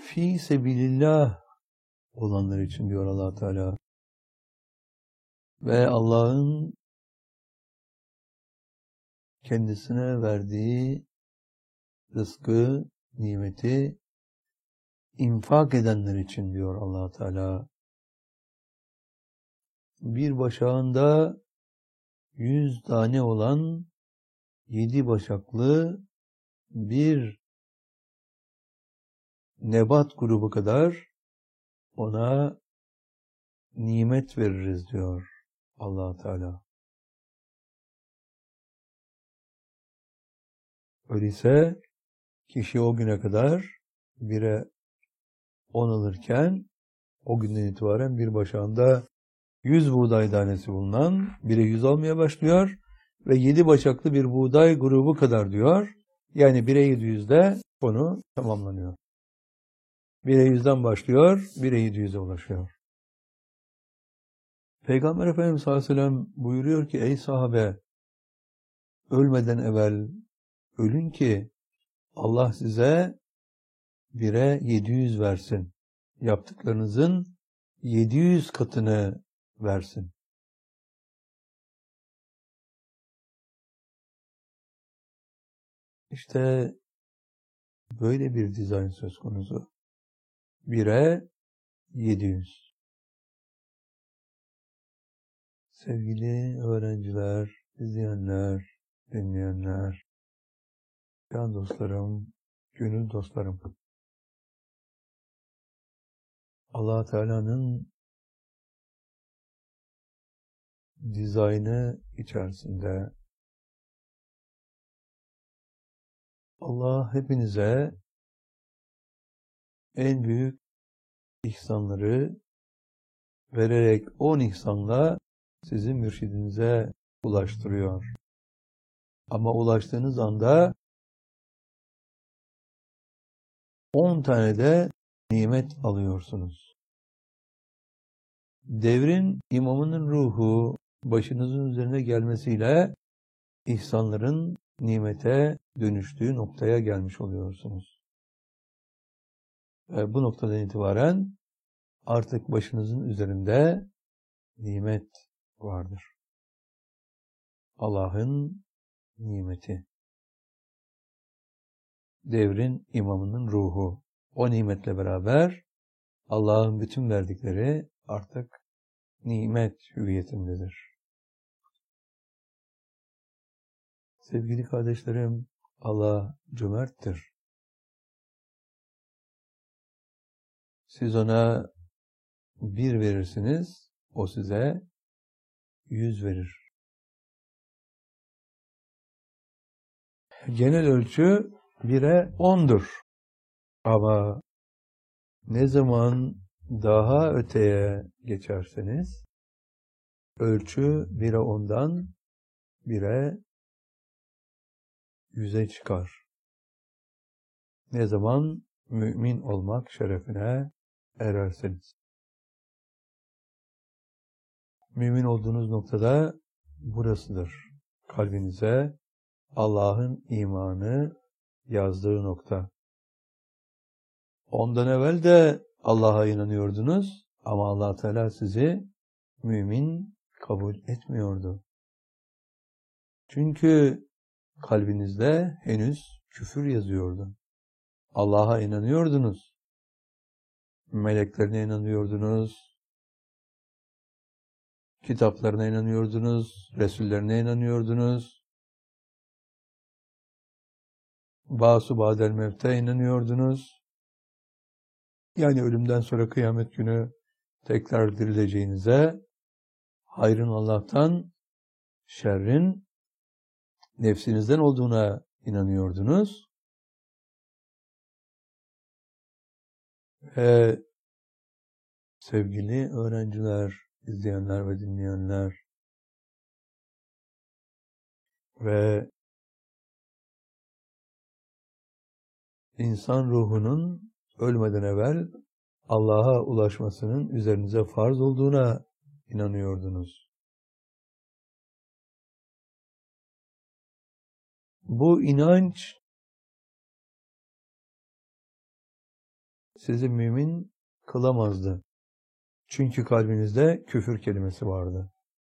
Fi sebilillah olanlar için diyor Allah Teala. Ve Allah'ın kendisine verdiği rızkı, nimeti infak edenler için diyor Allah Teala. Bir başağında 100 tane olan 7 başaklı bir nebat grubu kadar ona nimet veririz diyor Allah Teala. Öyleyse kişi o güne kadar 1'e 10 alırken o günden itibaren bir başağında 100 buğday tanesi bulunan 1'e 100 almaya başlıyor ve 7 başaklı bir buğday grubu kadar diyor. Yani 1'e 700'de konu tamamlanıyor. 1'e 100'den başlıyor, 1'e 700'e ulaşıyor. Peygamber Efendimiz sallallahu aleyhi ve sellem buyuruyor ki ey sahabe, ölmeden evvel ölün ki Allah size 1'e 700 versin. Yaptıklarınızın 700 katını versin. İşte böyle bir dizayn söz konusu. 1'e 700. Sevgili öğrenciler, izleyenler, dinleyenler, can dostlarım, gönül dostlarım. Allah Teala'nın dizaynı içerisinde Allah hepinize en büyük ihsanları vererek 10 ihsanla sizi mürşidinize ulaştırıyor. Ama ulaştığınız anda 10 tane de nimet alıyorsunuz. Devrin imamının ruhu başınızın üzerine gelmesiyle ihsanların nimete dönüştüğü noktaya gelmiş oluyorsunuz. Ve bu noktadan itibaren artık başınızın üzerinde nimet vardır. Allah'ın nimeti. Devrin imamının ruhu. O nimetle beraber Allah'ın bütün verdikleri artık nimet hüviyetindedir. Sevgili kardeşlerim, Allah cömerttir. Siz ona 1 verirsiniz, o size 100 verir. Genel ölçü 1'e 10'dur. Ama ne zaman daha öteye geçerseniz, ölçü 1'e 10'dan 1'e 100'e çıkar. Ne zaman mümin olmak şerefine ererseniz. Mümin olduğunuz noktada burasıdır. Kalbinize Allah'ın imanı yazdığı nokta. Ondan evvel de Allah'a inanıyordunuz ama Allah Teala sizi mümin kabul etmiyordu. Çünkü kalbinizde henüz küfür yazıyordu. Allah'a inanıyordunuz. Meleklerine inanıyordunuz. Kitaplarına inanıyordunuz. Resullerine inanıyordunuz. Ba'su ba'del mevte inanıyordunuz. Yani ölümden sonra kıyamet günü tekrar dirileceğinize, hayrın Allah'tan, şerrin nefsinizden olduğuna inanıyordunuz. Ve sevgili öğrenciler, izleyenler ve dinleyenler ve insan ruhunun ölmeden evvel Allah'a ulaşmasının üzerinize farz olduğuna inanıyordunuz. Bu inanç sizi mümin kılamazdı. Çünkü kalbinizde küfür kelimesi vardı.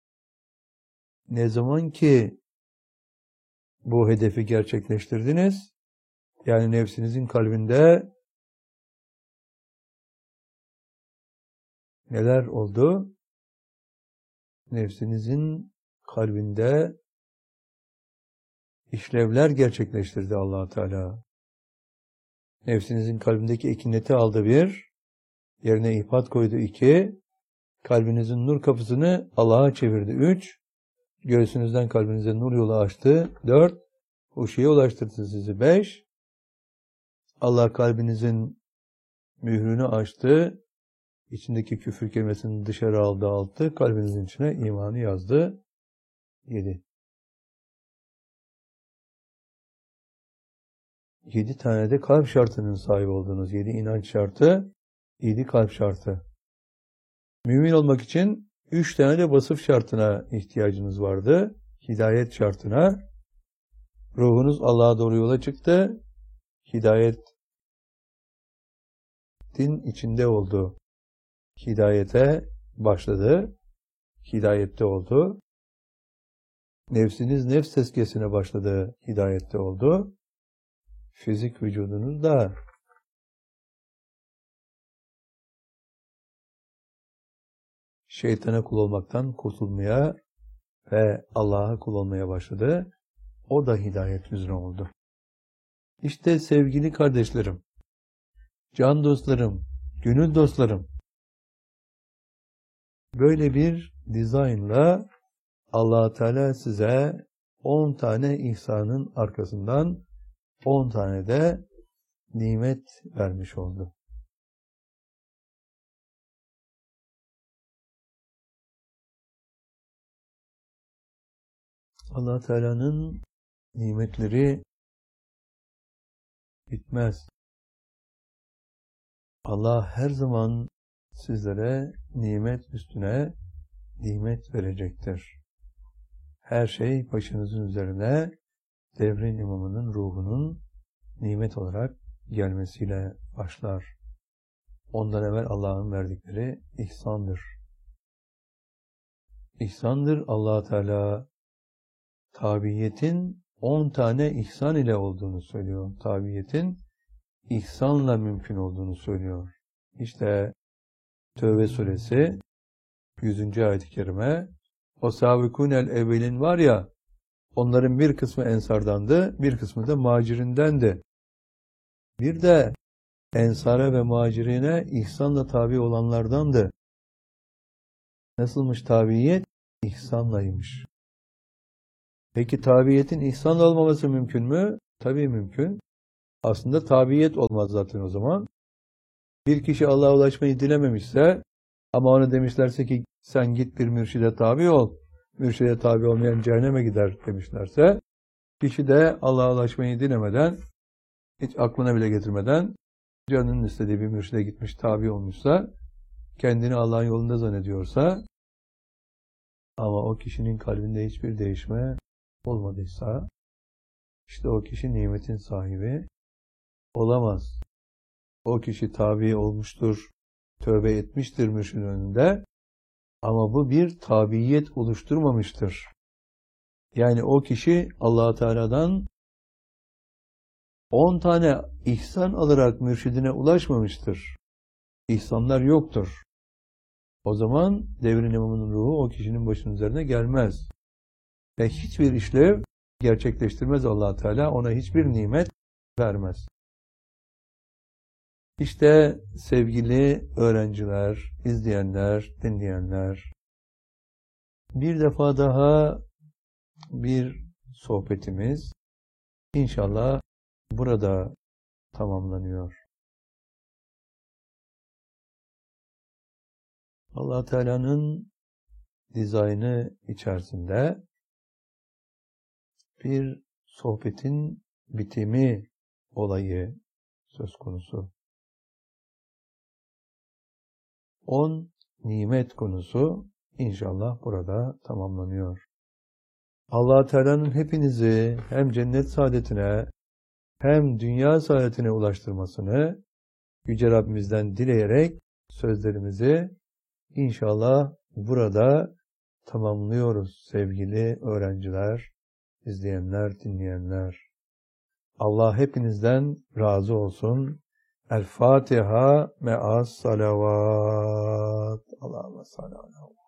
Ne zaman ki bu hedefi gerçekleştirdiniz, yani nefsinizin kalbinde neler oldu? Nefsinizin kalbinde işlevler gerçekleştirdi Allah Teala. Nefsinizin kalbindeki ekineti aldı 1, yerine ihbat koydu 2, kalbinizin nur kapısını Allah'a çevirdi 3, göğsünüzden kalbinize nur yolu açtı 4, huşuya ulaştırdı sizi 5, Allah kalbinizin mührünü açtı, içindeki küfür kelimesini dışarı aldı 6, kalbinizin içine imanı yazdı 7. 7 tane de kalp şartının sahibi oldunuz. 7 inanç şartı, 7 kalp şartı. Mümin olmak için 3 tane de vasıf şartına ihtiyacınız vardı. Hidayet şartına. Ruhunuz Allah'a doğru yola çıktı. Hidayetin içinde oldu. Hidayete başladı. Hidayette oldu. Nefsiniz nefs tezkiyesine başladı. Hidayette oldu. Fizik vücudunuz da şeytana kul olmaktan kurtulmaya ve Allah'a kul olmaya başladı. O da hidayet üzere oldu. İşte sevgili kardeşlerim, can dostlarım, gönül dostlarım, böyle bir dizaynla Allah Teala size 10 tane ihsanın arkasından 10 tane de nimet vermiş oldu. Allah Teala'nın nimetleri bitmez. Allah her zaman sizlere nimet üstüne nimet verecektir. Her şey başınızın üzerine devrin imamının ruhunun nimet olarak gelmesiyle başlar. Ondan evvel Allah'ın verdikleri ihsandır. İhsandır Allah Teala tabiiyetin 10 tane ihsan ile olduğunu söylüyor. Tabiiyetin ihsanla mümkün olduğunu söylüyor. İşte Tövbe suresi 100. ayet-i kerime, o sâbikûnel evvelin var ya, onların bir kısmı ensardandı, bir kısmı da muhacirindendi. Bir de ensara ve muhacirine ihsanla tabi olanlardandı. Nasılmış tabiyet? İhsanlaymış. Peki tabiyetin ihsanla olmaması mümkün mü? Tabii mümkün. Aslında tabiyet olmaz zaten o zaman. Bir kişi Allah'a ulaşmayı dilememişse ama ona demişlerse ki sen git bir mürşide tabi ol. Mürşide tabi olmayan cehenneme gider demişlerse kişi de Allah'a ulaşmayı dilemeden, hiç aklına bile getirmeden canının istediği bir mürşide gitmiş, tabi olmuşsa, kendini Allah'ın yolunda zannediyorsa ama o kişinin kalbinde hiçbir değişme olmadıysa işte o kişi nimetin sahibi olamaz. O kişi tabi olmuştur, tövbe etmiştir mürşidin önünde ama bu bir tabiyet oluşturmamıştır. Yani o kişi Allah Teala'dan 10 tane ihsan alarak mürşidine ulaşmamıştır. İhsanlar yoktur. O zaman devrin imamının ruhu o kişinin başının üzerine gelmez. Ve hiçbir işlev gerçekleştirmez Allah Teala, ona hiçbir nimet vermez. İşte sevgili öğrenciler, izleyenler, dinleyenler, bir defa daha bir sohbetimiz inşallah burada tamamlanıyor. Allah Teala'nın dizaynı içerisinde bir sohbetin bitimi olayı söz konusu. 10 nimet konusu inşallah burada tamamlanıyor. Allah Teala'nın hepinizi hem cennet saadetine hem dünya saadetine ulaştırmasını Yüce Rabbimizden dileyerek sözlerimizi inşallah burada tamamlıyoruz sevgili öğrenciler, izleyenler, dinleyenler. Allah hepinizden razı olsun. El Fatiha me'as salavat. Allahümme salli ala